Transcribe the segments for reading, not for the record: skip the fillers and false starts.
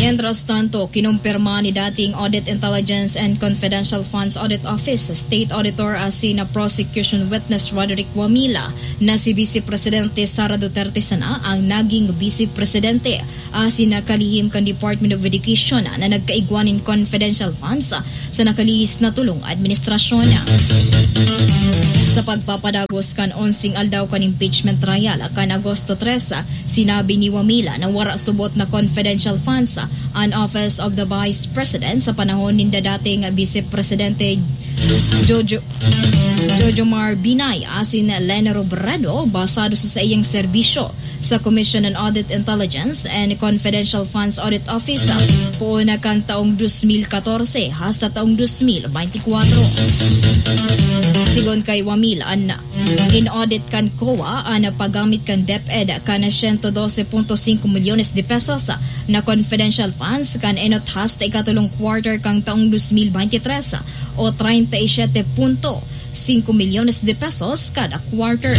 Mientras tanto, kinumpirma ni dating Audit Intelligence and Confidential Funds Audit Office State Auditor sina Prosecution Witness Roderick Wamila na si Vice Presidente Sara Duterte sana ang naging Vice Presidente sina kalihim kan Department of Education na nagkaigwanin confidential funds sa nakalihis na tulong administrasyon. Sa pagpapadagos kan 11 aldaw kan impeachment trial kan Agosto 3, sinabi ni Wamila na wala subot na confidential funds ang Office of the Vice President sa panahon ni dating Vice Presidente Jojo Mar Binay asin Lena Robredo basado sa iyang serbisyo sa Commission on Audit Intelligence and Confidential Funds Audit Office po na kan taong 2014 hasta taong 2024. Sigon kay Wamila in-audit kan COA na paggamit kan DepEd kan 112.5 milyones de pesos na confidential funds kan enot hasta ikatulong quarter kang taong 2023 o 37.5 milyones de pesos kada quarter.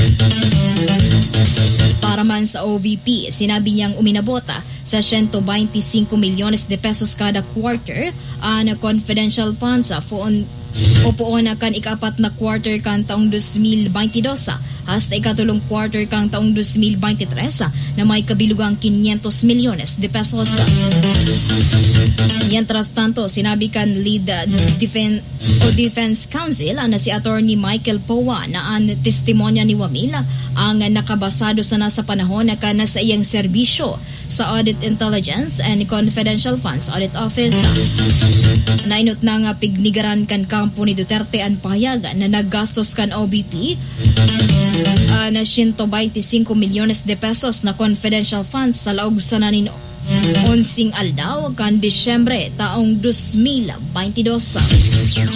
Para man sa OVP, sinabi niyang uminabota sa 125 milyones de pesos kada quarter na confidential funds upuon na kan ikapat na quarter kan taong 2022 hasta ikatulong quarter kang taong 2023 na may kabilugang 500 milyones de pesos. Mientras tanto, sinabi kan lead Defense Counsel na si Attorney Michael Powa na ang testimonya ni Wamila ang nakabasado sana sa panahon na kana sa iyang serbisyo sa Audit Intelligence and Confidential Funds Audit Office. Nainot na nga pignigaran kan kampo ni Duterte ang pahayag na naggastos kan OBP na 125 milyones de pesos na confidential funds sa laog sa nanin 11 aldaw kan Disyembre taong 2022.